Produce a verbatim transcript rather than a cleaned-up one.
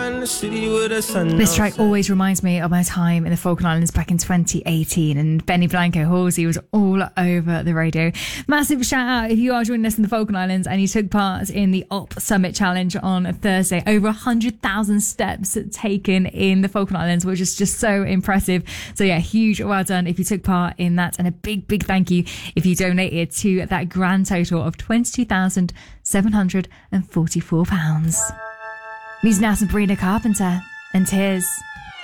find a city with a sun. This track always reminds me of my time in the Falkland Islands back in twenty eighteen, and Benny Blanco Halsey was all over the radio. Massive shout out if you are joining us in the Falkland Islands and you took part in the Op Summit Challenge on Thursday. Over one hundred thousand steps taken in the Falkland Islands, which is just so impressive. So yeah, huge well done if you took part in that, and a big, big thank you if you donated to that grand total of twenty-two thousand seven hundred forty-four pounds. He's now Sabrina Carpenter and Tears.